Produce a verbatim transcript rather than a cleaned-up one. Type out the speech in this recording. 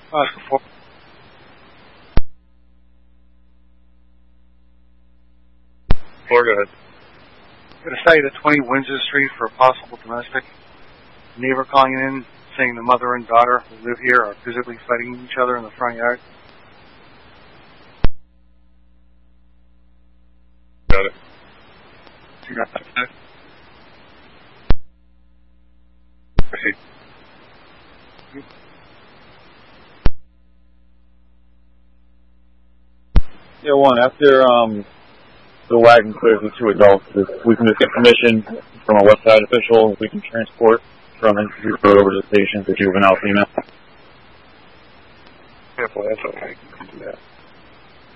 Uh, four. Four, go ahead. Got a site at twenty Windsor Street for a possible domestic. Neighbor calling in saying the mother and daughter who live here are physically fighting each other in the front yard. Got it. You got that? Proceed. Yeah, one, after um, the wagon clears the two adults, if we can just get permission from a West Side official, we can transport from Institute Road over to the station the juvenile female. Careful, that's okay.